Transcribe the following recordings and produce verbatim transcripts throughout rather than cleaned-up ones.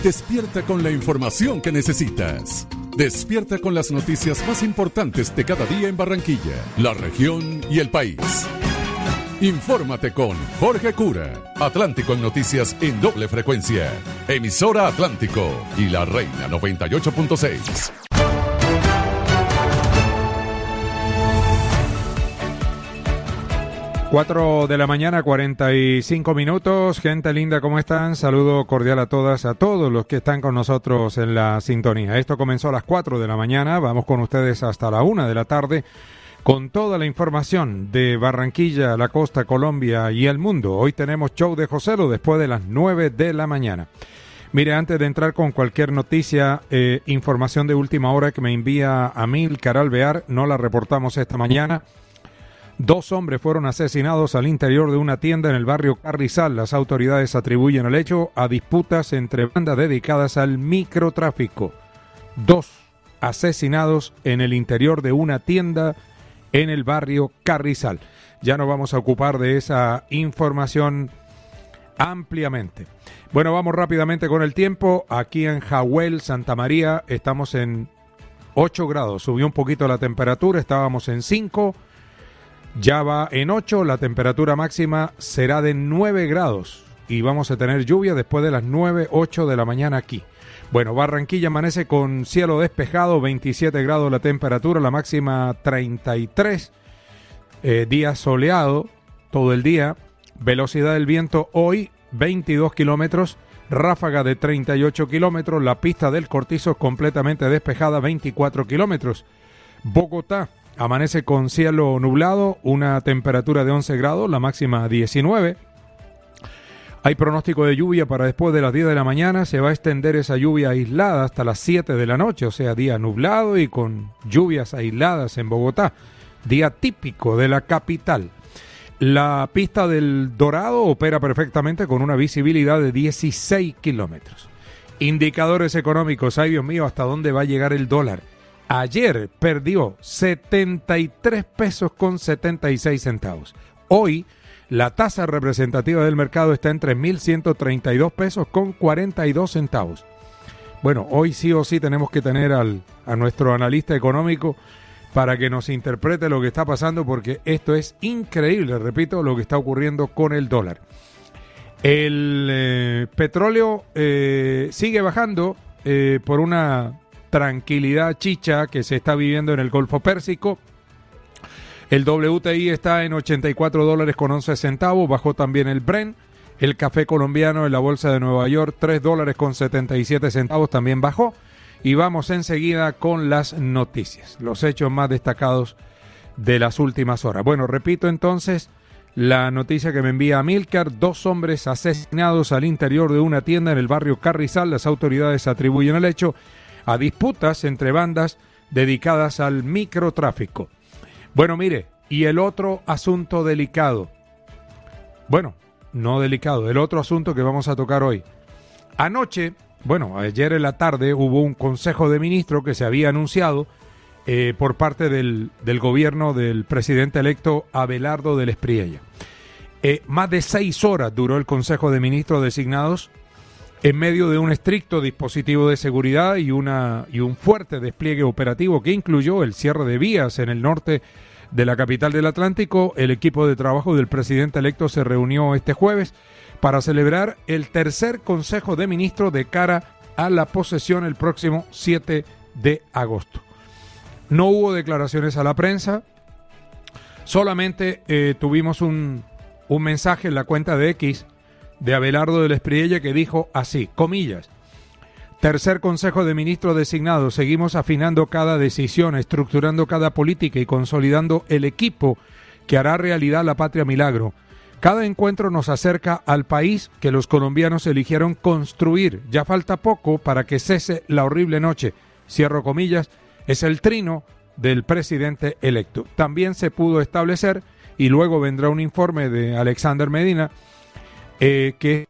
Despierta con la información que necesitas. Despierta con las noticias más importantes de cada día en Barranquilla, la región y el país. Infórmate con Jorge Cura. Atlántico en noticias en doble frecuencia. Emisora Atlántico y La Reina noventa y ocho punto seis. Cuatro de la mañana, cuarenta y cinco minutos. Gente linda, ¿cómo están? Saludo cordial a todas, a todos los que están con nosotros en la sintonía. Esto comenzó a las cuatro de la mañana. Vamos con ustedes hasta la una de la tarde con toda la información de Barranquilla, la costa, Colombia y el mundo. Hoy tenemos show de Joselo después de las nueve de la mañana. Mire, antes de entrar con cualquier noticia, eh, información de última hora que me envía Amílcar Alvear, no la reportamos esta mañana. Dos hombres fueron asesinados al interior de una tienda en el barrio Carrizal. Las autoridades atribuyen el hecho a disputas entre bandas dedicadas al microtráfico. Dos asesinados en el interior de una tienda en el barrio Carrizal. Ya nos vamos a ocupar de esa información ampliamente. Bueno, vamos rápidamente con el tiempo. Aquí en Jahuel, Santa María, estamos en ocho grados. Subió un poquito la temperatura, estábamos en cinco. Ya va en ocho, la temperatura máxima será de nueve grados y vamos a tener lluvia después de las nueve, ocho de la mañana aquí. Bueno, Barranquilla amanece con cielo despejado, veintisiete grados la temperatura, la máxima treinta y tres, eh, día soleado todo el día, velocidad del viento hoy veintidós kilómetros, ráfaga de treinta y ocho kilómetros, la pista del Cortizo completamente despejada, veinticuatro kilómetros. Bogotá amanece con cielo nublado, una temperatura de once grados, la máxima diecinueve. Hay pronóstico de lluvia para después de las diez de la mañana. Se va a extender esa lluvia aislada hasta las siete de la noche, o sea, día nublado y con lluvias aisladas en Bogotá. Día típico de la capital. La pista del Dorado opera perfectamente con una visibilidad de dieciséis kilómetros. Indicadores económicos. Ay, Dios mío, ¿hasta dónde va a llegar el dólar? Ayer perdió setenta y tres pesos con setenta y seis centavos. Hoy la tasa representativa del mercado está en tres mil ciento treinta y dos pesos con cuarenta y dos centavos. Bueno, hoy sí o sí tenemos que tener al, a nuestro analista económico para que nos interprete lo que está pasando, porque esto es increíble, repito, lo que está ocurriendo con el dólar. El eh, petróleo eh, sigue bajando eh, por una tranquilidad chicha que se está viviendo en el Golfo Pérsico. El W T I está en ochenta y cuatro dólares con once centavos, bajó también el Brent. El café colombiano en la bolsa de Nueva York, tres dólares con setenta y siete centavos, también bajó. Y vamos enseguida con las noticias, los hechos más destacados de las últimas horas. Bueno, repito entonces la noticia que me envía Amílcar: dos hombres asesinados al interior de una tienda en el barrio Carrizal. Las autoridades atribuyen el hecho a disputas entre bandas dedicadas al microtráfico. Bueno, mire, y el otro asunto delicado. Bueno, no delicado, el otro asunto que vamos a tocar hoy. Anoche, bueno, ayer en la tarde hubo un consejo de ministros que se había anunciado eh, por parte del, del gobierno del presidente electo Abelardo del Espriella. Eh, más de seis horas duró el consejo de ministros designados en medio de un estricto dispositivo de seguridad y, una, y un fuerte despliegue operativo que incluyó el cierre de vías en el norte de la capital del Atlántico. El equipo de trabajo del presidente electo se reunió este jueves para celebrar el tercer Consejo de Ministros de cara a la posesión el próximo siete de agosto. No hubo declaraciones a la prensa, solamente eh, tuvimos un, un mensaje en la cuenta de X de Abelardo del Espriella que dijo así, comillas: tercer Consejo de Ministros designados, seguimos afinando cada decisión, estructurando cada política y consolidando el equipo que hará realidad la Patria Milagro. Cada encuentro nos acerca al país que los colombianos eligieron construir. Ya falta poco para que cese la horrible noche. Cierro comillas, es el trino del presidente electo. También se pudo establecer, y luego vendrá un informe de Alexander Medina, eh, que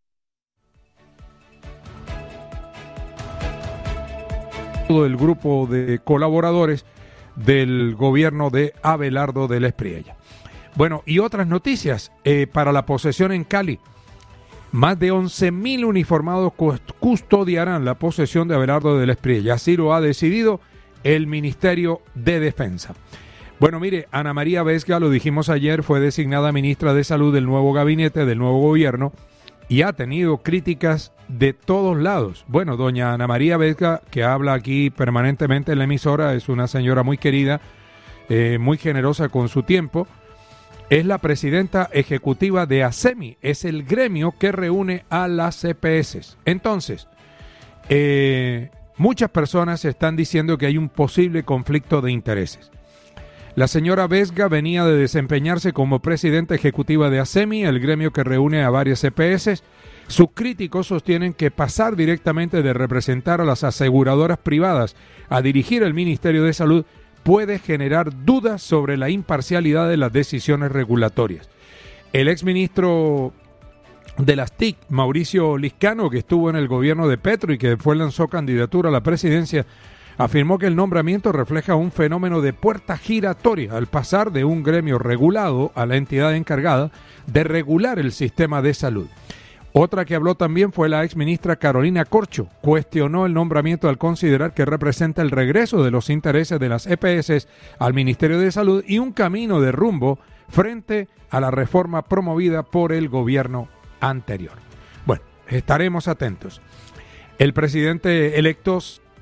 todo el grupo de colaboradores del gobierno de Abelardo del Espriella. Bueno, y otras noticias eh, para la posesión en Cali. Más de once mil uniformados custodiarán la posesión de Abelardo del Espriella. Así lo ha decidido el Ministerio de Defensa. Bueno, mire, Ana María Vesga, lo dijimos ayer, fue designada ministra de Salud del nuevo gabinete, del nuevo gobierno, y ha tenido críticas de todos lados. Bueno, doña Ana María Vesga, que habla aquí permanentemente en la emisora, es una señora muy querida, eh, muy generosa con su tiempo. Es la presidenta ejecutiva de ASEMI, es el gremio que reúne a las C P S. Entonces, eh, muchas personas están diciendo que hay un posible conflicto de intereses. La señora Vesga venía de desempeñarse como presidenta ejecutiva de ASEMI, el gremio que reúne a varias C P S. Sus críticos sostienen que pasar directamente de representar a las aseguradoras privadas a dirigir el Ministerio de Salud puede generar dudas sobre la imparcialidad de las decisiones regulatorias. El exministro de las T I C, Mauricio Liscano, que estuvo en el gobierno de Petro y que después lanzó candidatura a la presidencia, afirmó que el nombramiento refleja un fenómeno de puerta giratoria al pasar de un gremio regulado a la entidad encargada de regular el sistema de salud. Otra que habló también fue la exministra Carolina Corcho. Cuestionó el nombramiento al considerar que representa el regreso de los intereses de las E P S al Ministerio de Salud y un camino de rumbo frente a la reforma promovida por el gobierno anterior. Bueno, estaremos atentos. El presidente electo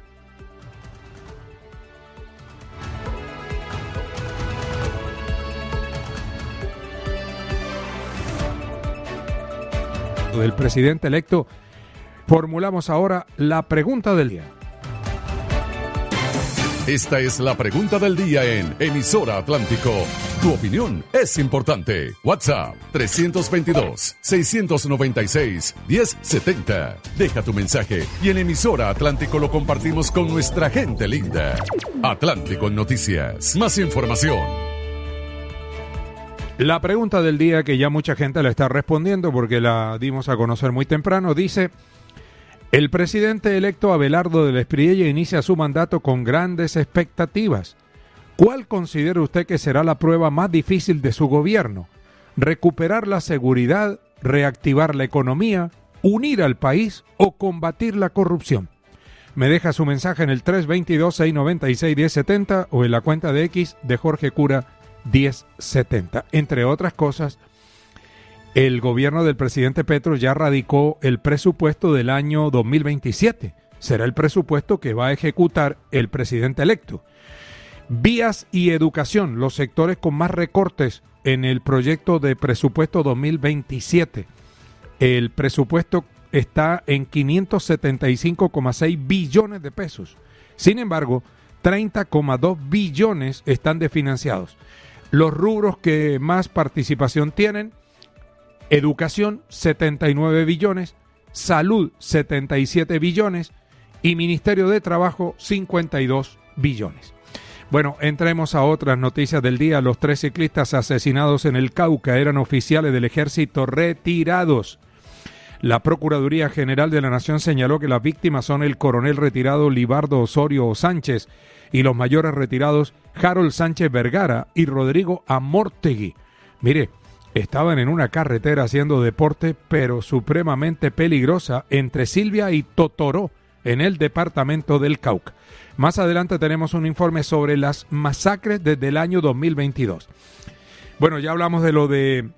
del presidente electo, formulamos ahora la pregunta del día. Esta es la pregunta del día en Emisora Atlántico. Tu opinión es importante. WhatsApp tres veintidós, seiscientos noventa y seis, diez setenta. Deja tu mensaje y en Emisora Atlántico lo compartimos con nuestra gente linda. Atlántico en Noticias. Más información. La pregunta del día, que ya mucha gente la está respondiendo porque la dimos a conocer muy temprano, dice: el presidente electo Abelardo del Espriella inicia su mandato con grandes expectativas. ¿Cuál considera usted que será la prueba más difícil de su gobierno? ¿Recuperar la seguridad, reactivar la economía, unir al país o combatir la corrupción? Me deja su mensaje en el tres veintidós, seiscientos noventa y seis, diez setenta o en la cuenta de X de Jorge Cura diez setenta. Entre otras cosas, el gobierno del presidente Petro ya radicó el presupuesto del año dos mil veintisiete. Será el presupuesto que va a ejecutar el presidente electo. Vías y educación, los sectores con más recortes en el proyecto de presupuesto dos mil veintisiete. El presupuesto está en quinientos setenta y cinco coma seis billones de pesos. Sin embargo, treinta coma dos billones están desfinanciados. Los rubros que más participación tienen: educación, setenta y nueve billones, salud, setenta y siete billones y Ministerio de Trabajo, cincuenta y dos billones. Bueno, entremos a otras noticias del día. Los tres ciclistas asesinados en el Cauca eran oficiales del ejército retirados. La Procuraduría General de la Nación señaló que las víctimas son el coronel retirado Libardo Osorio Sánchez y los mayores retirados Harold Sánchez Vergara y Rodrigo Amortegui. Mire, estaban en una carretera haciendo deporte, pero supremamente peligrosa, entre Silvia y Totoró, en el departamento del Cauca. Más adelante tenemos un informe sobre las masacres desde el año dos mil veintidós. Bueno, ya hablamos de lo de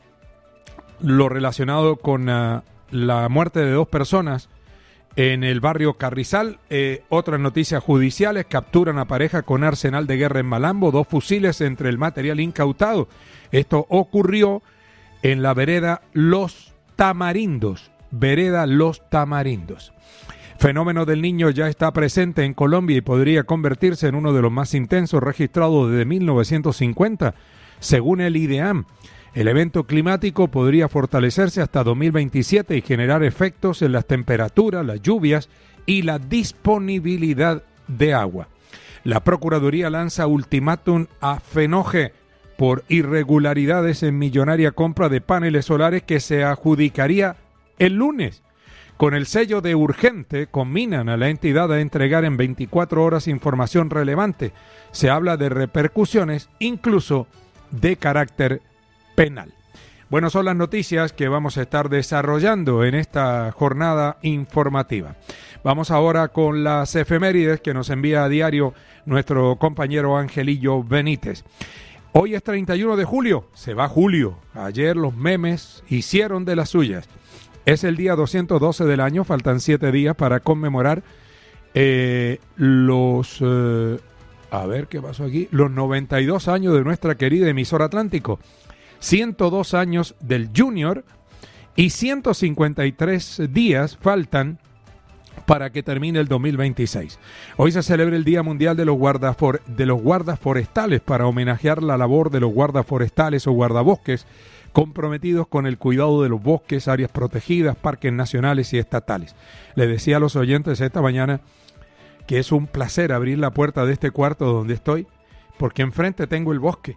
lo relacionado con uh, la muerte de dos personas en el barrio Carrizal. Eh, otras noticias judiciales: capturan a pareja con arsenal de guerra en Malambo, dos fusiles entre el material incautado. Esto ocurrió en la vereda Los Tamarindos, vereda Los Tamarindos. Fenómeno del Niño ya está presente en Colombia y podría convertirse en uno de los más intensos registrados desde mil novecientos cincuenta, según el IDEAM. El evento climático podría fortalecerse hasta dos mil veintisiete y generar efectos en las temperaturas, las lluvias y la disponibilidad de agua. La Procuraduría lanza ultimátum a Fenoge por irregularidades en millonaria compra de paneles solares que se adjudicaría el lunes. Con el sello de urgente, conminan a la entidad a entregar en veinticuatro horas información relevante. Se habla de repercusiones, incluso de carácter penal. Bueno, son las noticias que vamos a estar desarrollando en esta jornada informativa. Vamos ahora con las efemérides que nos envía a diario nuestro compañero Angelillo Benítez. Hoy es treinta y uno de julio, se va julio. Ayer los memes hicieron de las suyas. Es el día doscientos doce del año, faltan siete días para conmemorar eh, los... Eh, a ver qué pasó aquí. Los noventa y dos años de nuestra querida emisora Atlántico. ciento dos años del Junior y ciento cincuenta y tres días faltan para que termine el dos mil veintiséis. Hoy se celebra el Día Mundial de los, guardafor- de los Guardas Forestales para homenajear la labor de los guardas forestales o guardabosques comprometidos con el cuidado de los bosques, áreas protegidas, parques nacionales y estatales. Le decía a los oyentes esta mañana que es un placer abrir la puerta de este cuarto donde estoy, porque enfrente tengo el bosque,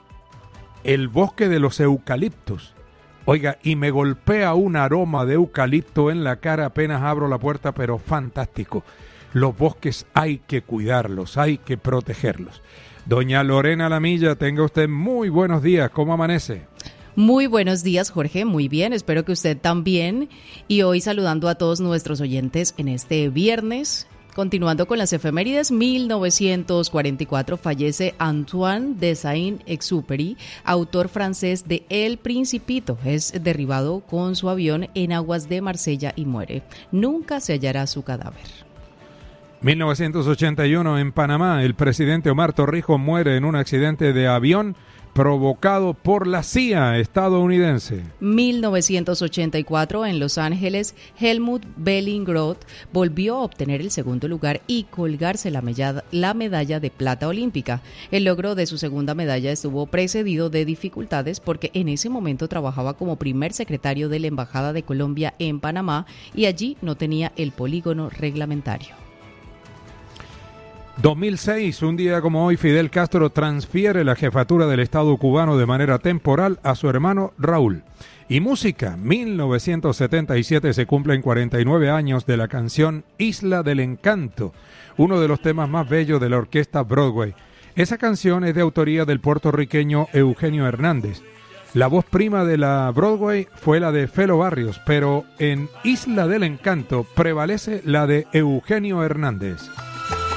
el bosque de los eucaliptos. Oiga, y me golpea un aroma de eucalipto en la cara apenas abro la puerta, pero fantástico. Los bosques hay que cuidarlos, hay que protegerlos. Doña Lorena Lamilla, tenga usted muy buenos días, ¿cómo amanece? Muy buenos días, Jorge, muy bien, espero que usted también. Y hoy saludando a todos nuestros oyentes en este viernes. Continuando con las efemérides, mil novecientos cuarenta y cuatro fallece Antoine de Saint-Exupéry, autor francés de El Principito. Es derribado con su avión en aguas de Marsella y muere. Nunca se hallará su cadáver. mil novecientos ochenta y uno en Panamá, el presidente Omar Torrijos muere en un accidente de avión provocado por la C I A estadounidense. mil novecientos ochenta y cuatro en Los Ángeles, Helmut Bellingroth volvió a obtener el segundo lugar y colgarse la medalla, la medalla de plata olímpica. El logro de su segunda medalla estuvo precedido de dificultades porque en ese momento trabajaba como primer secretario de la Embajada de Colombia en Panamá y allí no tenía el polígono reglamentario. dos mil seis, un día como hoy, Fidel Castro transfiere la jefatura del Estado cubano de manera temporal a su hermano Raúl. Y música, mil novecientos setenta y siete se cumplen cuarenta y nueve años de la canción Isla del Encanto, uno de los temas más bellos de la orquesta Broadway. Esa canción es de autoría del puertorriqueño Eugenio Hernández. La voz prima de la Broadway fue la de Felo Barrios, pero en Isla del Encanto prevalece la de Eugenio Hernández.